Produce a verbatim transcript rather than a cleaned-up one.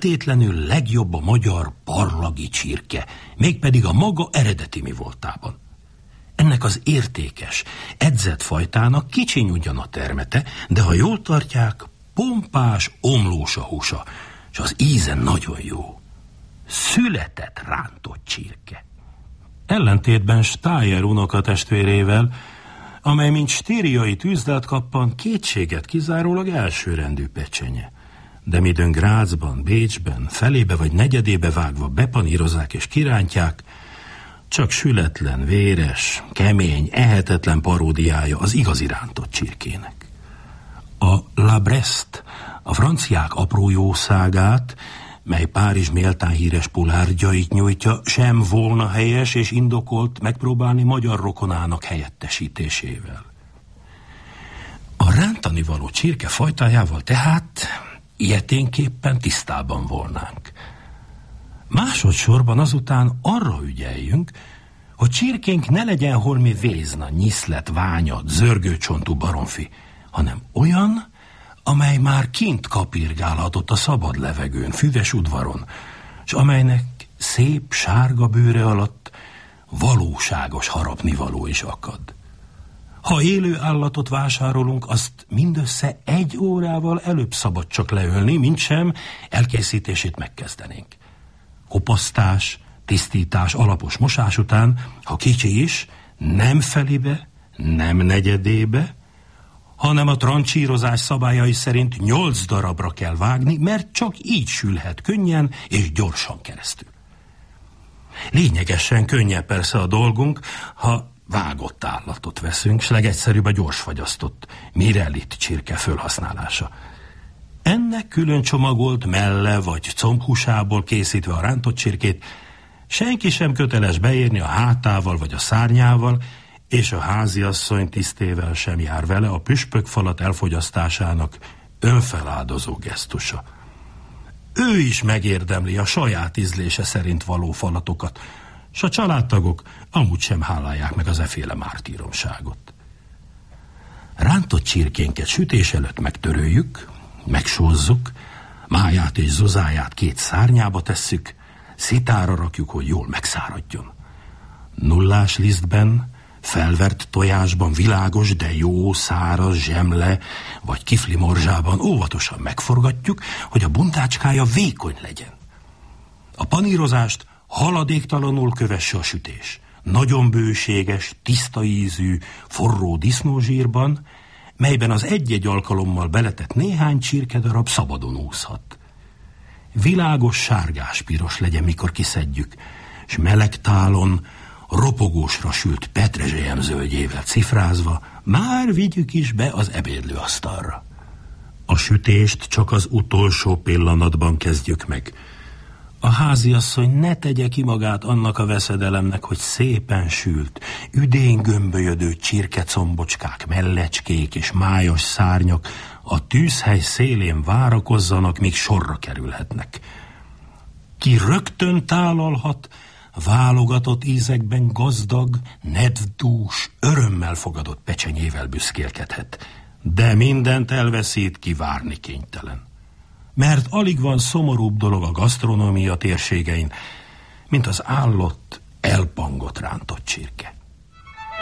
feltétlenül legjobb a magyar parlagi csirke, mégpedig a maga eredeti mi voltában. Ennek az értékes, edzett fajtának kicsiny ugyan a termete, de ha jól tartják, pompás, omlós a húsa, és az íze nagyon jó. Született rántott csirke. Ellentétben Stájer unokatestvérével, amely mint stíriai tűzdelt kappan, kétséget kizárólag elsőrendű pecsenye. De midőn Grazban, Bécsben, felébe vagy negyedébe vágva bepanírozzák és kirántják, csak sületlen, véres, kemény, ehetetlen paródiája az igazi rántott csirkének. A La Brest, a franciák apró jószágát, mely Párizs méltán híres pulárdjait nyújtja, sem volna helyes és indokolt megpróbálni magyar rokonának helyettesítésével. A rántani való csirke fajtájával tehát ilyeténképpen tisztában volnánk. Másodszorban azután arra ügyeljünk, hogy csirkénk ne legyen holmi vézna, nyiszlet, ványat, zörgőcsontú baromfi, hanem olyan, amely már kint kapirgálhatott a szabad levegőn, füves udvaron, és amelynek szép sárga bőre alatt valóságos harapnivaló is akad. Ha élő állatot vásárolunk, azt mindössze egy órával előbb szabad csak leölni, mintsem elkészítését megkezdenénk. Kopasztás, tisztítás, alapos mosás után, ha kicsi is, nem felébe, nem negyedébe, hanem a trancsírozás szabályai szerint nyolc darabra kell vágni, mert csak így sülhet könnyen és gyorsan keresztül. Lényegesen könnyebb persze a dolgunk, ha vágott állatot veszünk, s legegyszerűbb a gyorsfagyasztott Mirellit csirke fölhasználása. Ennek külön csomagolt melle vagy combhúsából készítve a rántott csirkét, senki sem köteles beérni a hátával vagy a szárnyával, és a háziasszony tisztével sem jár vele a püspökfalat elfogyasztásának önfeláldozó gesztusa. Ő is megérdemli a saját ízlése szerint való falatokat, s a családtagok amúgy sem hálálják meg az eféle mártíromságot. Rántott csirkénket sütés előtt megtöröljük, megsózzuk, máját és zozáját két szárnyába tesszük, szitára rakjuk, hogy jól megszáradjon. Nullás lisztben, felvert tojásban világos, de jó, száraz zsemle vagy kifli morzsában óvatosan megforgatjuk, hogy a buntácskája vékony legyen. A panírozást haladéktalanul kövesse a sütés. Nagyon bőséges, tiszta ízű, forró disznózsírban, melyben az egy-egy alkalommal beletett néhány csirkedarab szabadon úszhat. Világos sárgás-piros legyen, mikor kiszedjük, s meleg tálon, ropogósra sült petrezselyem zöldjével cifrázva, már vigyük is be az ebédlőasztalra. A sütést csak az utolsó pillanatban kezdjük meg. A háziasszony ne tegye ki magát annak a veszedelemnek, hogy szépen sült, üdén gömbölyödő csirkecombocskák, mellecskék és májas szárnyak a tűzhely szélén várakozzanak, míg sorra kerülhetnek. Ki rögtön tálalhat, válogatott ízekben gazdag, nedvdús, örömmel fogadott pecsenyével büszkélkedhet, de mindent elveszít, ki várni kénytelen. Mert alig van szomorúbb dolog a gasztronómia térségein, mint az állott, elpangott rántott csirke.